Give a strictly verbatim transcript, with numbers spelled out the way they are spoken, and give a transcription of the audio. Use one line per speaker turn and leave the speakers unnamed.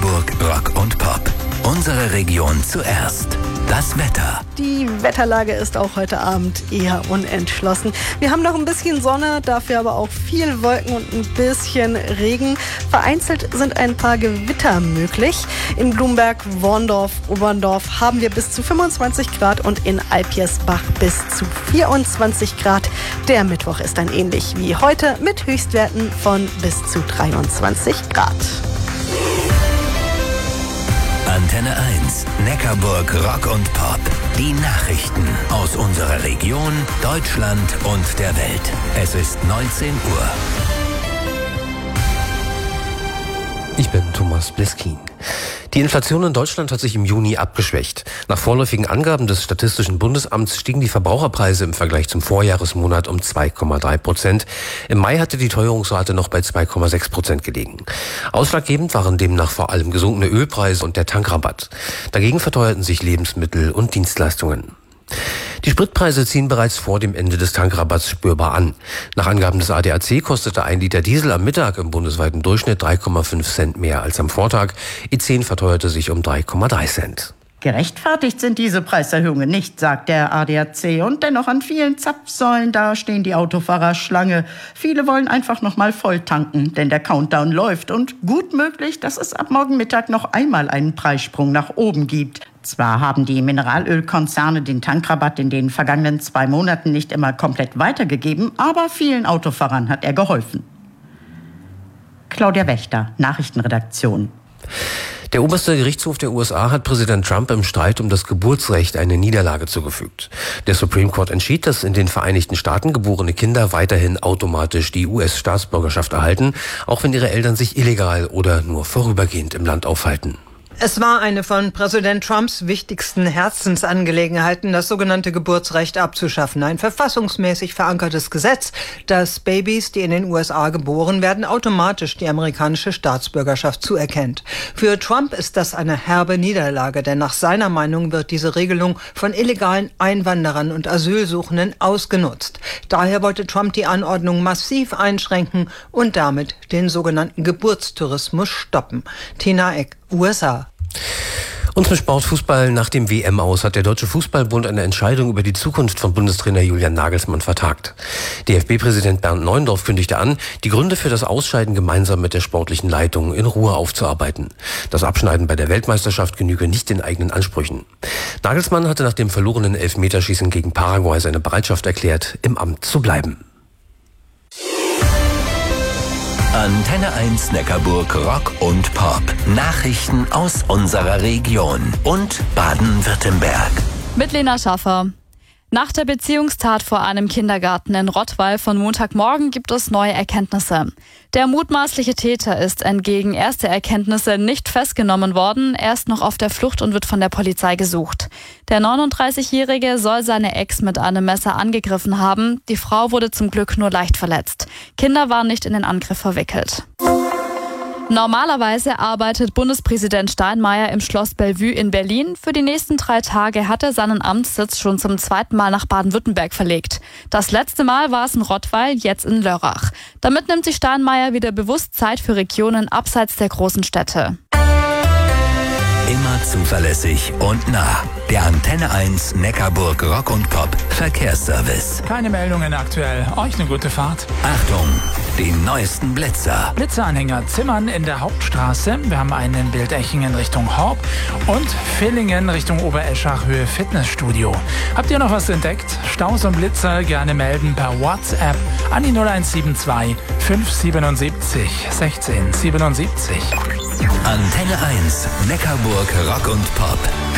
Neckarburg Rock und Pop. Unsere Region zuerst. Das Wetter.
Die Wetterlage ist auch heute Abend eher unentschlossen. Wir haben noch ein bisschen Sonne, dafür aber auch viel Wolken und ein bisschen Regen. Vereinzelt sind ein paar Gewitter möglich. In Blumberg, Worndorf, Oberndorf haben wir bis zu fünfundzwanzig Grad und in Alpiersbach bis zu vierundzwanzig Grad. Der Mittwoch ist dann ähnlich wie heute mit Höchstwerten von bis zu dreiundzwanzig Grad.
Antenne eins, Neckarburg Rock und Pop. Die Nachrichten aus unserer Region, Deutschland und der Welt. Es ist neunzehn Uhr.
Ich bin Thomas Bliskin. Die Inflation in Deutschland hat sich im Juni abgeschwächt. Nach vorläufigen Angaben des Statistischen Bundesamts stiegen die Verbraucherpreise im Vergleich zum Vorjahresmonat um zwei Komma drei Prozent. Im Mai hatte die Teuerungsrate noch bei zwei Komma sechs Prozent gelegen. Ausschlaggebend waren demnach vor allem gesunkene Ölpreise und der Tankrabatt. Dagegen verteuerten sich Lebensmittel und Dienstleistungen. Die Spritpreise ziehen bereits vor dem Ende des Tankrabatts spürbar an. Nach Angaben des A D A C kostete ein Liter Diesel am Mittag im bundesweiten Durchschnitt drei Komma fünf Cent mehr als am Vortag. E zehn verteuerte sich um drei Komma drei Cent.
Gerechtfertigt sind diese Preiserhöhungen nicht, sagt der A D A C. Und dennoch an vielen Zapfsäulen, da stehen die Autofahrer Schlange. Viele wollen einfach noch mal voll tanken, denn der Countdown läuft. Und gut möglich, dass es ab morgen Mittag noch einmal einen Preissprung nach oben gibt. Zwar haben die Mineralölkonzerne den Tankrabatt in den vergangenen zwei Monaten nicht immer komplett weitergegeben, aber vielen Autofahrern hat er geholfen. Claudia Wächter, Nachrichtenredaktion.
Der oberste Gerichtshof der U S A hat Präsident Trump im Streit um das Geburtsrecht eine Niederlage zugefügt. Der Supreme Court entschied, dass in den Vereinigten Staaten geborene Kinder weiterhin automatisch die U S-Staatsbürgerschaft erhalten, auch wenn ihre Eltern sich illegal oder nur vorübergehend im Land aufhalten.
Es war eine von Präsident Trumps wichtigsten Herzensangelegenheiten, das sogenannte Geburtsrecht abzuschaffen. Ein verfassungsmäßig verankertes Gesetz, das Babys, die in den U S A geboren werden, automatisch die amerikanische Staatsbürgerschaft zuerkennt. Für Trump ist das eine herbe Niederlage, denn nach seiner Meinung wird diese Regelung von illegalen Einwanderern und Asylsuchenden ausgenutzt. Daher wollte Trump die Anordnung massiv einschränken und damit den sogenannten Geburtstourismus stoppen. Tina Eck, U S A.
Und zum Sportfußball nach dem W M-Aus hat der Deutsche Fußballbund eine Entscheidung über die Zukunft von Bundestrainer Julian Nagelsmann vertagt. D F B-Präsident Bernd Neuendorf kündigte an, die Gründe für das Ausscheiden gemeinsam mit der sportlichen Leitung in Ruhe aufzuarbeiten. Das Abschneiden bei der Weltmeisterschaft genüge nicht den eigenen Ansprüchen. Nagelsmann hatte nach dem verlorenen Elfmeterschießen gegen Paraguay seine Bereitschaft erklärt, im Amt zu bleiben.
Antenne eins Neckarburg Rock und Pop. Nachrichten aus unserer Region und Baden-Württemberg.
Mit Lena Schaffer. Nach der Beziehungstat vor einem Kindergarten in Rottweil von Montagmorgen gibt es neue Erkenntnisse. Der mutmaßliche Täter ist entgegen erster Erkenntnisse nicht festgenommen worden. Er ist noch auf der Flucht und wird von der Polizei gesucht. Der neununddreißigjährige soll seine Ex mit einem Messer angegriffen haben. Die Frau wurde zum Glück nur leicht verletzt. Kinder waren nicht in den Angriff verwickelt. Normalerweise arbeitet Bundespräsident Steinmeier im Schloss Bellevue in Berlin. Für die nächsten drei Tage hat er seinen Amtssitz schon zum zweiten Mal nach Baden-Württemberg verlegt. Das letzte Mal war es in Rottweil, jetzt in Lörrach. Damit nimmt sich Steinmeier wieder bewusst Zeit für Regionen abseits der großen Städte.
Immer zuverlässig und nah. Der Antenne eins Neckarburg Rock und Pop Verkehrsservice.
Keine Meldungen aktuell. Euch eine gute Fahrt.
Achtung, die neuesten Blitzer.
Blitzeranhänger Zimmern in der Hauptstraße. Wir haben einen in Bildechingen Richtung Horb und Villingen Richtung Obereschach Höhe Fitnessstudio. Habt ihr noch was entdeckt? Staus und Blitzer gerne melden per WhatsApp an die null eins sieben zwei fünf sieben sieben sechs eins sieben sieben.
Antenne eins Neckarburg Rock und Pop.